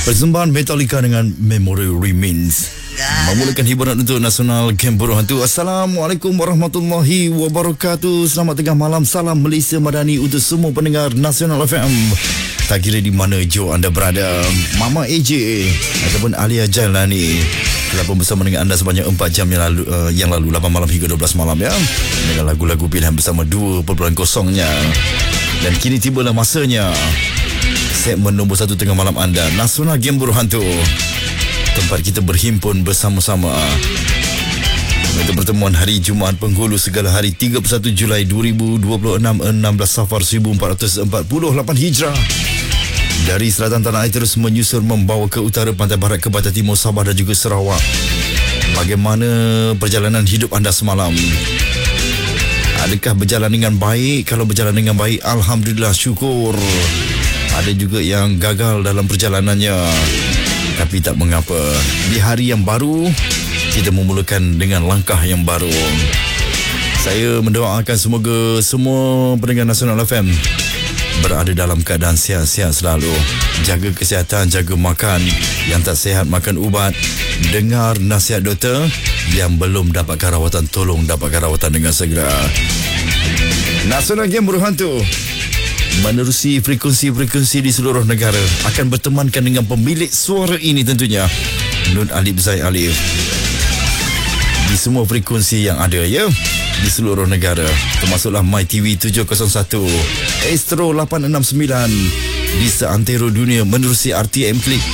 Persembahan Metallica dengan Memory Remains memulakan hiburan untuk Nasional Game Buruh Hantu. Assalamualaikum warahmatullahi wabarakatuh. Selamat tengah malam. Salam Malaysia Madani untuk semua pendengar Nasional FM. Tak kira di mana Joe anda berada, Mama AJ ataupun Alia Jailani telah pun bersama dengan anda sebanyak 4 jam yang lalu 8 malam hingga 12 malam ya, dengan lagu-lagu pilihan bersama 2.0-nya. Dan kini tibalah masanya segmen nombor 1 tengah malam anda, Nasional Game Buruh Hantu, tempat kita berhimpun bersama-sama untuk pertemuan hari Jumaat Penghulu segala hari 31 Julai 2026, 16 Safar 1448 Hijrah. Dari selatan tanah air terus menyusur membawa ke utara, pantai barat, ke pantai timur, Sabah dan juga Sarawak. Bagaimana perjalanan hidup anda semalam? Adakah berjalan dengan baik? Kalau berjalan dengan baik, Alhamdulillah, syukur. Ada juga yang gagal dalam perjalanannya, tapi tak mengapa. Di hari yang baru, kita memulakan dengan langkah yang baru. Saya mendoakan semoga semua pendengar Nasional FM berada dalam keadaan sihat-sihat selalu. Jaga kesihatan, jaga makan. Yang tak sihat, makan ubat. Dengar nasihat doktor. Yang belum dapatkan rawatan, tolong dapatkan rawatan dengan segera. Nasional Game Buruh Hantu menerusi frekuensi-frekuensi di seluruh negara, akan bertemankan dengan pemilik suara ini tentunya, Nun Alif Zai Alif, di semua frekuensi yang ada ya, di seluruh negara, termasuklah MyTV 701, Astro 869 di seantero dunia, menerusi RTM Klik